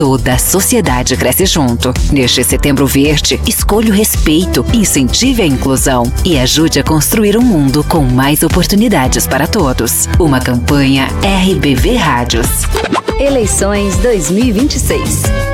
Toda a sociedade cresce junto. Neste Setembro Verde, escolha o respeito, incentive a inclusão e ajude a construir um mundo com mais oportunidades para todos. Uma campanha RBV Rádios. Eleições 2026.